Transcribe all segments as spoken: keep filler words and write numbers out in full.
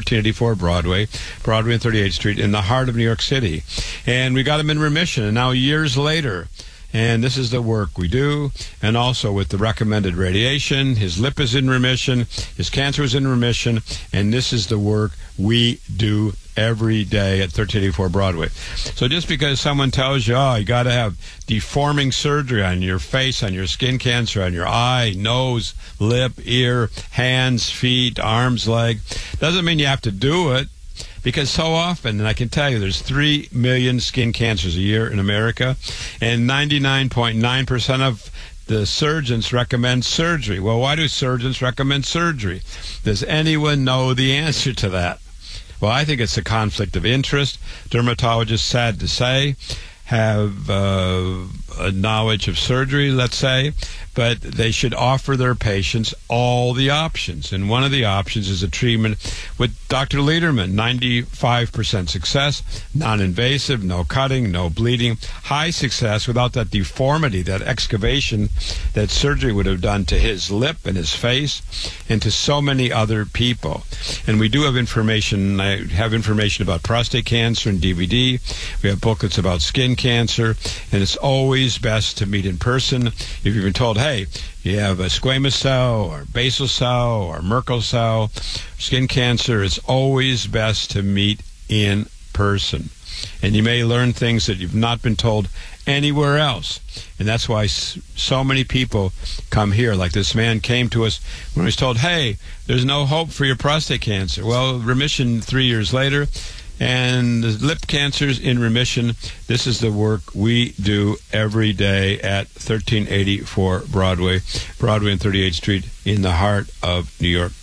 thirteen eighty-four Broadway, Broadway and thirty-eighth Street in the heart of New York City. And we got him in remission. And now years later, and this is the work we do, and also with the recommended radiation, his lip is in remission, his cancer is in remission, and this is the work we do every day at thirteen eighty-four Broadway. So just because someone tells you, oh, you got to have deforming surgery on your face, on your skin cancer, on your eye, nose, lip, ear, hands, feet, arms, leg, doesn't mean you have to do it. Because so often, and I can tell you, there's three million skin cancers a year in America, and ninety-nine point nine percent of the surgeons recommend surgery. Well, why do surgeons recommend surgery? Does anyone know the answer to that? Well, I think it's a conflict of interest. Dermatologists, sad to say, have uh, a knowledge of surgery, let's say, but they should offer their patients all the options. And one of the options is a treatment with Doctor Lederman, ninety-five percent success, non-invasive, no cutting, no bleeding, high success without that deformity, that excavation that surgery would have done to his lip and his face and to so many other people. And we do have information. I have information about prostate cancer and D V D. We have booklets about skin cancer, and it's always best to meet in person. If you've been told, hey, you have a squamous cell or basal cell or Merkel cell, skin cancer, it's always best to meet in person. And you may learn things that you've not been told anywhere else. And that's why so many people come here. Like this man came to us when he was told, hey, there's no hope for your prostate cancer. Well, remission three years later, and the lip cancer's in remission. This is the work we do every day at thirteen eighty-four Broadway, Broadway and thirty-eighth Street in the heart of New York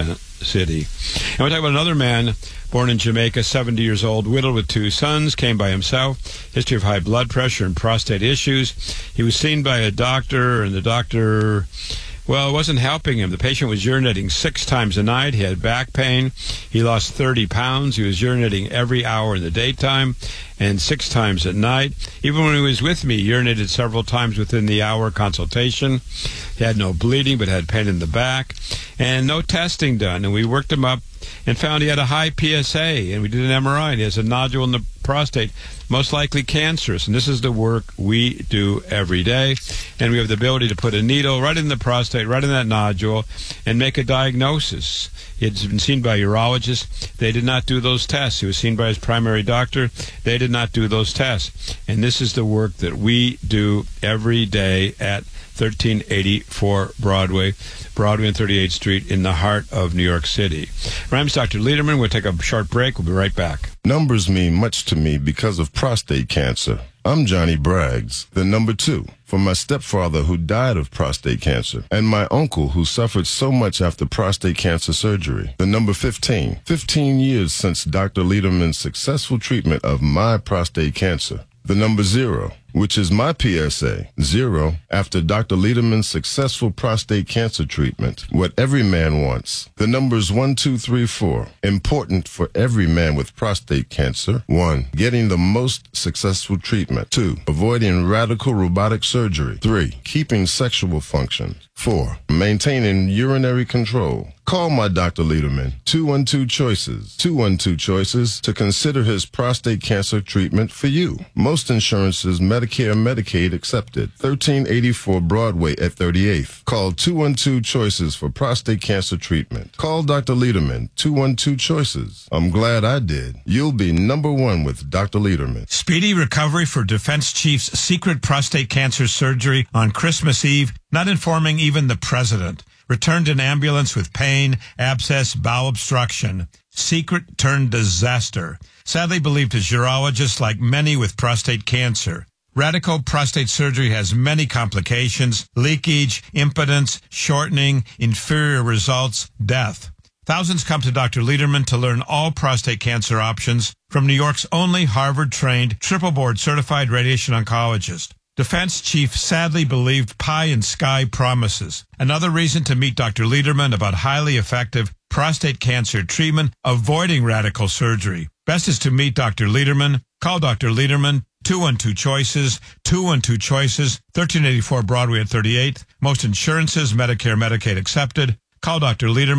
City. And we're talking about another man born in Jamaica, seventy years old, widowed with two sons, came by himself, history of high blood pressure and prostate issues. He was seen by a doctor, and the doctor, well, it wasn't helping him. The patient was urinating six times a night. He had back pain. He lost thirty pounds. He was urinating every hour in the daytime and six times at night. Even when he was with me, he urinated several times within the hour consultation. He had no bleeding but had pain in the back and no testing done. And we worked him up and found he had a high P S A, and we did an M R I, and he has a nodule in the prostate, most likely cancerous. And this is the work we do every day. And we have the ability to put a needle right in the prostate, right in that nodule, and make a diagnosis. He had been seen by a urologist. They did not do those tests. He was seen by his primary doctor. They did not do those tests. And this is the work that we do every day at thirteen eighty-four Broadway, Broadway and thirty-eighth Street in the heart of New York City. My name's Doctor Lederman. We'll take a short break. We'll be right back. Numbers mean much to me because of prostate cancer. I'm Johnny Braggs, the number two, for my stepfather who died of prostate cancer, and my uncle who suffered so much after prostate cancer surgery. The number fifteen, fifteen years since Doctor Lederman's successful treatment of my prostate cancer. The number zero, which is my P S A, zero, after Doctor Lederman's successful prostate cancer treatment, what every man wants. The numbers one, two, three, four, important for every man with prostate cancer. One, getting the most successful treatment. Two, avoiding radical robotic surgery. Three, keeping sexual function. Four, maintaining urinary control. Call my Doctor Lederman, two one two Choices, two one two Choices, to consider his prostate cancer treatment for you. Most insurances, Medicare, Medicaid accepted. thirteen eighty-four Broadway at thirty-eighth. Call two one two Choices for prostate cancer treatment. Call Doctor Lederman, two one two Choices. I'm glad I did. You'll be number one with Doctor Lederman. Speedy recovery for Defense Chief's secret prostate cancer surgery on Christmas Eve, not informing even the president. Returned in ambulance with pain, abscess, bowel obstruction. Secret turned disaster. Sadly believed his urologist, like many with prostate cancer. Radical prostate surgery has many complications: leakage, impotence, shortening, inferior results, death. Thousands come to Doctor Lederman to learn all prostate cancer options from New York's only Harvard-trained, triple-board certified radiation oncologist. Defense Chief sadly believed pie in sky promises. Another reason to meet Doctor Lederman about highly effective prostate cancer treatment, avoiding radical surgery. Best is to meet Doctor Lederman. Call Doctor Lederman, two one two Choices, two one two Choices, thirteen eighty-four Broadway at thirty-eighth. Most insurances, Medicare, Medicaid accepted. Call Doctor Lederman,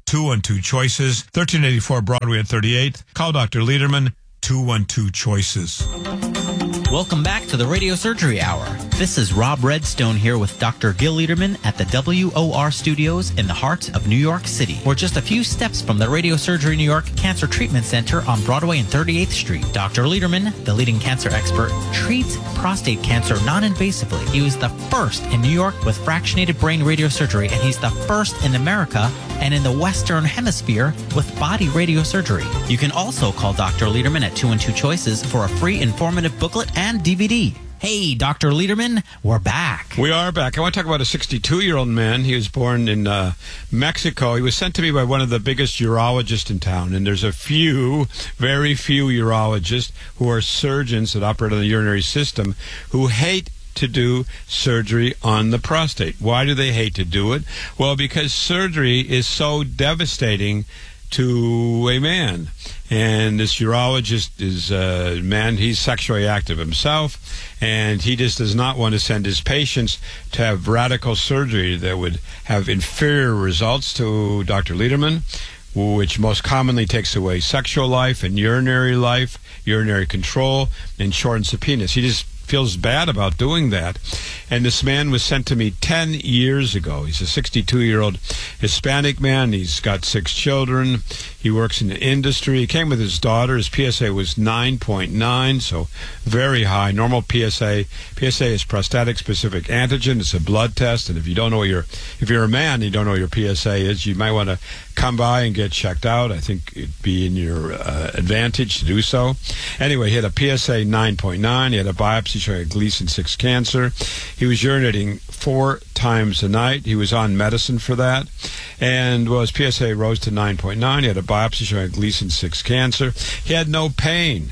two one two choices, thirteen eighty-four Broadway at thirty-eighth. Call Doctor Lederman, two one two choices. Welcome back to the Radio Surgery Hour. This is Rob Redstone here with Doctor Gil Lederman at the W O R Studios in the heart of New York City. We're just a few steps from the Radio Surgery New York Cancer Treatment Center on Broadway and thirty-eighth Street. Doctor Lederman, the leading cancer expert, treats prostate cancer non-invasively. He was the first in New York with fractionated brain radiosurgery, and he's the first in America and in the Western Hemisphere with body radiosurgery. You can also call Doctor Lederman at two one two choices for a free informative booklet and D V D. Hey, Doctor Lederman, we're back. We are back. I want to talk about a sixty-two-year-old man. He was born in uh, Mexico. He was sent to me by one of the biggest urologists in town, and there's a few, very few urologists who are surgeons that operate on the urinary system who hate to do surgery on the prostate. Why do they hate to do it? Well, because surgery is so devastating to a man. And this urologist is a man, he's sexually active himself, and he just does not want to send his patients to have radical surgery that would have inferior results to Doctor Lederman, which most commonly takes away sexual life and urinary life, urinary control, and shortens the penis. He just feels bad about doing that. And this man was sent to me ten years ago. He's a sixty-two-year-old Hispanic man. He's got six children. He works in the industry. He came with his daughter. His P S A was nine point nine, so very high. Normal P S A. P S A is prostatic-specific antigen. It's a blood test, and if you don't know what your, if you're a man and you don't know what your P S A is, you might want to come by and get checked out. I think it'd be in your uh, advantage to do so. Anyway, he had a P S A nine point nine. He had a biopsy showing a Gleason six cancer. He was urinating four times a night. He was on medicine for that. And well, his P S A rose to nine point nine. He had a biopsy showing a Gleason six cancer. He had no pain.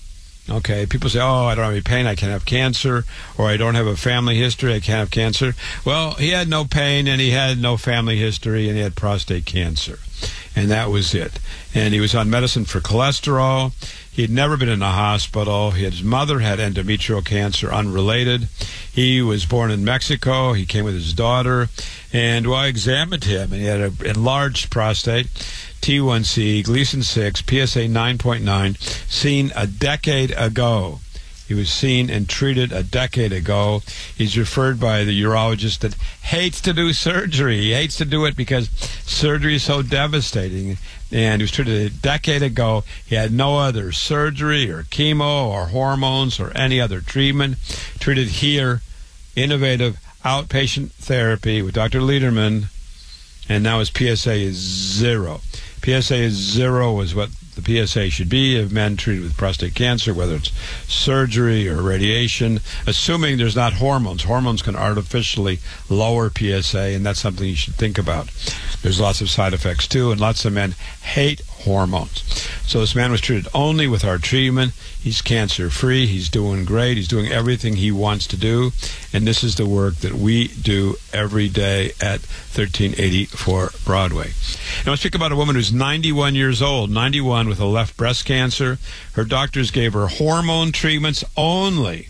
Okay, people say, oh, I don't have any pain, I can't have cancer, or I don't have a family history, I can't have cancer. Well, he had no pain, and he had no family history, and he had prostate cancer. And that was it. And he was on medicine for cholesterol. He had never been in a hospital. His mother had endometrial cancer, unrelated. He was born in Mexico. He came with his daughter. And well, I examined him, and he had an enlarged prostate, T one C, Gleason six, P S A nine point nine, seen a decade ago. He was seen and treated a decade ago. He's referred by the urologist that hates to do surgery. He hates to do it because surgery is so devastating. And he was treated a decade ago. He had no other surgery or chemo or hormones or any other treatment. Treated here, innovative outpatient therapy with Doctor Lederman. And now his P S A is zero. P S A is zero is what the P S A should be of men treated with prostate cancer, whether it's surgery or radiation, assuming there's not hormones. Hormones can artificially lower P S A, and that's something you should think about. There's lots of side effects, too, and lots of men hate hormones. So this man was treated only with our treatment. He's cancer-free. He's doing great. He's doing everything he wants to do, and this is the work that we do every day at thirteen eighty-four Broadway. Now, let's speak about a woman who's ninety-one years old, ninety-one, with a left breast cancer. Her doctors gave her hormone treatments only.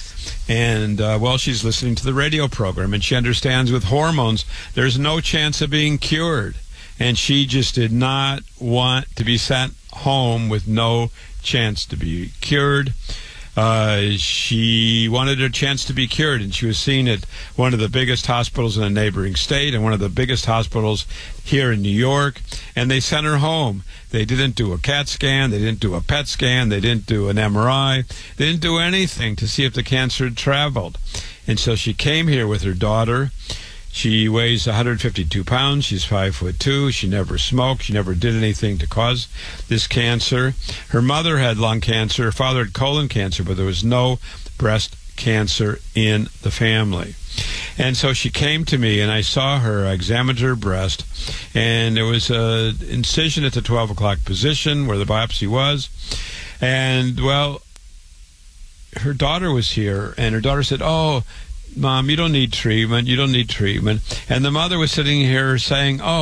And, uh, well, she's listening to the radio program, and she understands with hormones there's no chance of being cured. And she just did not want to be sent home with no chance to be cured. Uh, she wanted a chance to be cured, and she was seen at one of the biggest hospitals in a neighboring state and one of the biggest hospitals here in New York, and they sent her home. They didn't do a CAT scan, they didn't do a P E T scan, they didn't do an M R I, they didn't do anything to see if the cancer had traveled. And so she came here with her daughter. She weighs one hundred fifty-two pounds. She's five foot two. She never smoked. She never did anything to cause this cancer. Her mother had lung cancer. Her father had colon cancer, but there was no breast cancer in the family. And so she came to me, and I saw her. I examined her breast, and there was an incision at the twelve o'clock position where the biopsy was. And, well, her daughter was here, and her daughter said, oh, Mom, you don't need treatment. You don't need treatment. And the mother was sitting here saying, oh,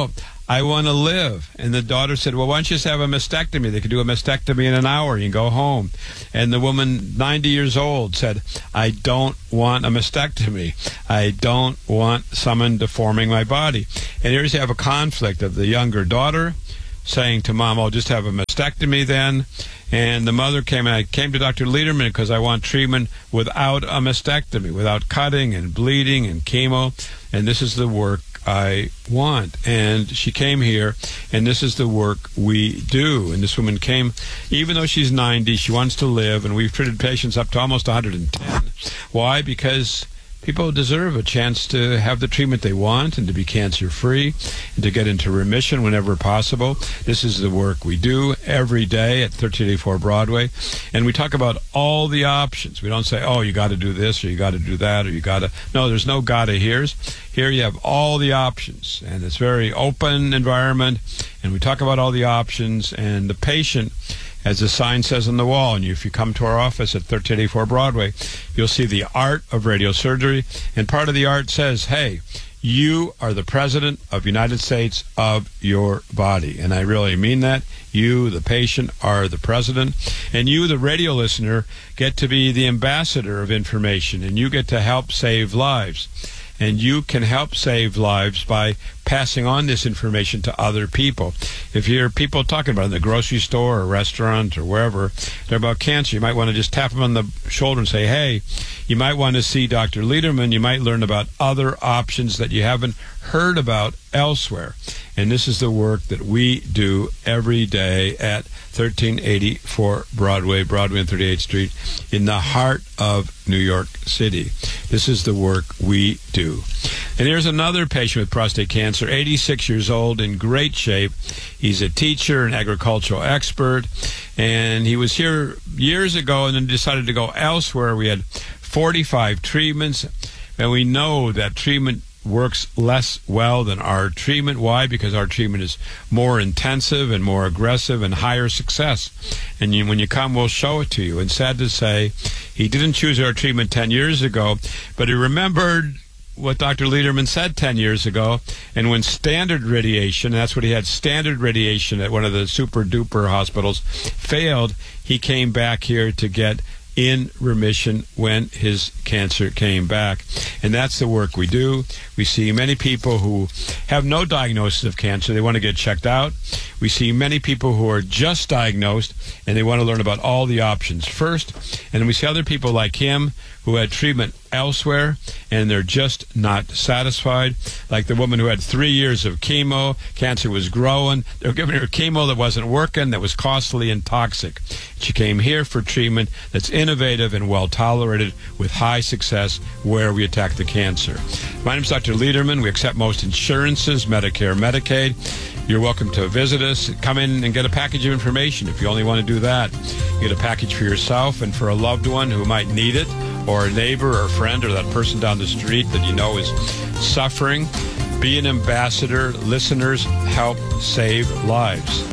I want to live. And the daughter said, well, why don't you just have a mastectomy? They could do a mastectomy in an hour. You can go home. And the woman, ninety years old, said, I don't want a mastectomy. I don't want someone deforming my body. And here's you have a conflict of the younger daughter saying to mom, I'll just have a mastectomy then. And the mother came, and I came to Doctor Lederman because I want treatment without a mastectomy, without cutting and bleeding and chemo. And this is the work I want. And she came here, and this is the work we do. And this woman came, even though she's ninety, she wants to live, and we've treated patients up to almost one hundred ten. Why? Because people deserve a chance to have the treatment they want and to be cancer-free and to get into remission whenever possible. This is the work we do every day at thirteen eighty-four Broadway. And we talk about all the options. We don't say, oh, you got to do this or you got to do that or you got to... No, there's no gotta here's. Here you have all the options. And it's a very open environment. And we talk about all the options. And the patient, as the sign says on the wall, and if you come to our office at thirteen eighty-four Broadway, you'll see the art of radiosurgery. And part of the art says, hey, you are the president of the United States of your body. And I really mean that. You, the patient, are the president. And you, the radio listener, get to be the ambassador of information. And you get to help save lives. And you can help save lives by passing on this information to other people. If you hear people talking about it in the grocery store or restaurant or wherever, they're about cancer, you might want to just tap them on the shoulder and say, hey, you might want to see Doctor Lederman. You might learn about other options that you haven't heard about elsewhere. And this is the work that we do every day at thirteen eighty-four Broadway, Broadway and thirty-eighth Street, in the heart of New York City. This is the work we do. And here's another patient with prostate cancer, eighty-six years old, in great shape. He's a teacher, an agricultural expert, and he was here years ago and then decided to go elsewhere. We had forty-five treatments, and we know that treatment works less well than our treatment. Why? Because our treatment is more intensive and more aggressive and higher success. And you, when you come, we'll show it to you. And sad to say, he didn't choose our treatment ten years ago, but he remembered what Doctor Lederman said ten years ago. And when standard radiation, and that's what he had, standard radiation at one of the super-duper hospitals, failed, he came back here to get in remission when his cancer came back. And that's the work we do. We see many people who have no diagnosis of cancer. They want to get checked out. We see many people who are just diagnosed and they want to learn about all the options first. And then we see other people like him who had treatment elsewhere and they're just not satisfied. Like the woman who had three years of chemo, cancer was growing. They were giving her chemo that wasn't working, that was costly and toxic. She came here for treatment that's innovative and well tolerated with high success where we attack the cancer. My name is Doctor Lederman. We accept most insurances, Medicare, Medicaid. You're welcome to visit us. Come in and get a package of information if you only want to do that. You get a package for yourself and for a loved one who might need it, or a neighbor or a friend or that person down the street that you know is suffering. Be an ambassador. Listeners help save lives.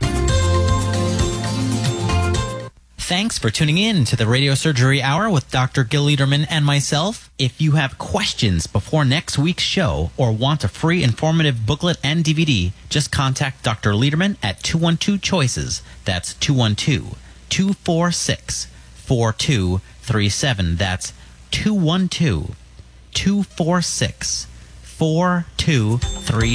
Thanks for tuning in to the Radio Surgery Hour with Doctor Gil Lederman and myself. If you have questions before next week's show or want a free informative booklet and D V D, just contact Doctor Lederman at two one two choices. That's two one two, two four six, four two three seven. That's two one two, two four six, four two three seven.